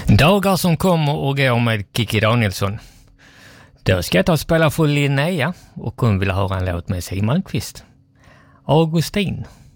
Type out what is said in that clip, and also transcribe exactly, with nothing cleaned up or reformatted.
Dagar som kommer och går med Kikki Danielsson. Då ska jag ta och spela för Linnea och hon vill höra en låt med Siw Malmkvist. Augustin.